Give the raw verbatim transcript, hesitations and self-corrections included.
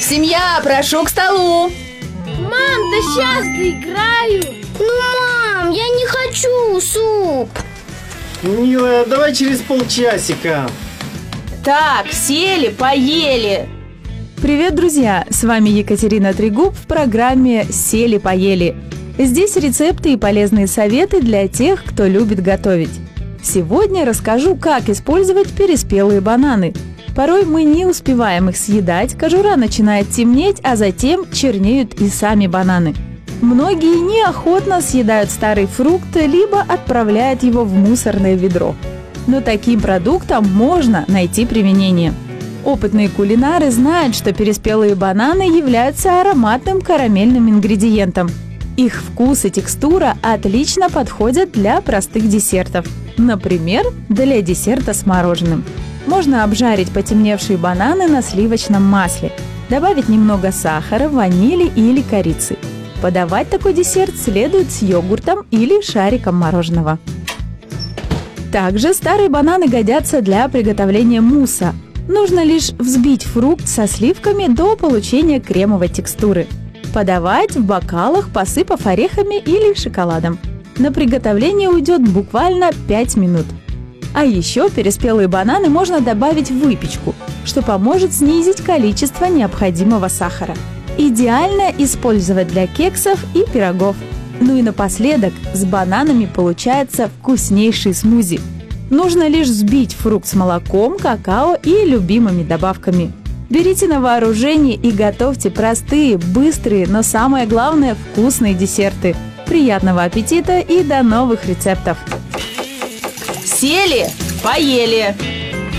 Семья, прошу к столу. Мам, да сейчас доиграю. Ну, мам, я не хочу суп. Милая, давай через полчасика. Так, сели, поели. Привет, друзья! С вами Екатерина Трегуб в программе «Сели-поели». Здесь рецепты и полезные советы для тех, кто любит готовить. Сегодня расскажу, как использовать переспелые бананы. Порой мы не успеваем их съедать, кожура начинает темнеть, а затем чернеют и сами бананы. Многие неохотно съедают старый фрукт, либо отправляют его в мусорное ведро. Но таким продуктам можно найти применение. Опытные кулинары знают, что переспелые бананы являются ароматным карамельным ингредиентом. Их вкус и текстура отлично подходят для простых десертов. Например, для десерта с мороженым. Можно обжарить потемневшие бананы на сливочном масле, добавить немного сахара, ванили или корицы. Подавать такой десерт следует с йогуртом или шариком мороженого. Также старые бананы годятся для приготовления мусса. Нужно лишь взбить фрукт со сливками до получения кремовой текстуры. Подавать в бокалах, посыпав орехами или шоколадом. На приготовление уйдет буквально пять минут. А еще переспелые бананы можно добавить в выпечку, что поможет снизить количество необходимого сахара. Идеально использовать для кексов и пирогов. Ну и напоследок, с бананами получается вкуснейший смузи. Нужно лишь взбить фрукт с молоком, какао и любимыми добавками. Берите на вооружение и готовьте простые, быстрые, но самое главное – вкусные десерты. Приятного аппетита и до новых рецептов! Сели, поели.